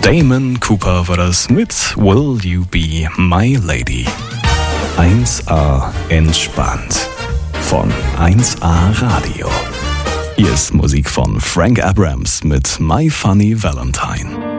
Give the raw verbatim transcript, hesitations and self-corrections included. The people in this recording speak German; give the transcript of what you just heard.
Damon Cooper war das mit Will You Be My Lady. eins A entspannt von eins A Radio. Hier ist Musik von Frank Abrams mit My Funny Valentine.